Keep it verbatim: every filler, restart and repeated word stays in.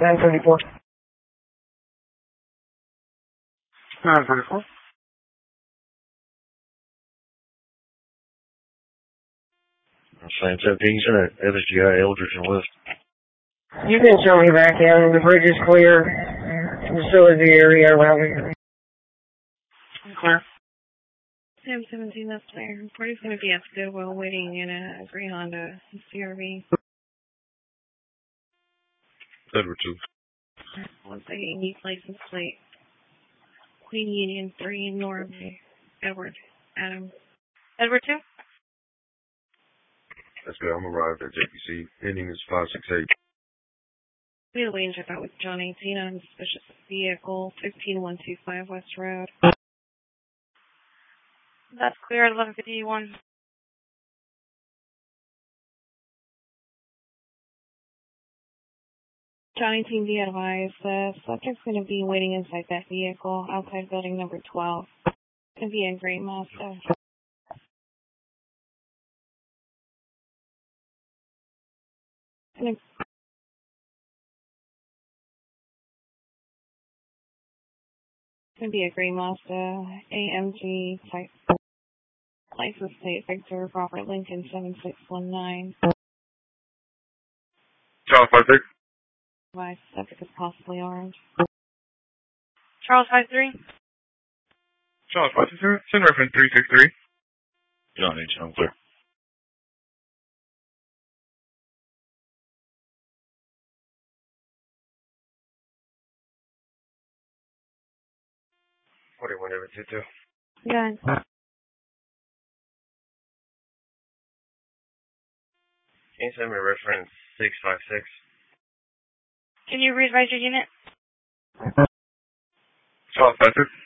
nine thirty-four. nine thirty-four. Same seventeen center, F S G I, Eldridge and West. You can show me back in. The bridge is clear. So is the area around here. Clear. Sam seventeen, that's clear. Party's going to be at Goodwill waiting in a gray Honda C R V. Edward two. One second, unique license plate. Queen Union three, Norway. Edward. Adam. Edward two? That's good. I'm arrived at J P C. Ending is five six eight. We had a waiting check out with John eighteen on suspicious vehicle, fifteen one two five West Road. That's clear at eleven fifty-one. John eighteen, be advised, the subject's going to be waiting inside that vehicle outside building number twelve. It's going to be a gray Mazda. It's going to be a gray Mazda A M G type. License plate Victor Robert Lincoln seven six one nine. Charles five six. Advised, subject is possibly armed. Charles five three. Charles five six zero. Send reference three six three. John eighteen, I'm clear. forty-one David two two. Good. Can you send me reference six five six? Can you re-advise your unit? Charles five six.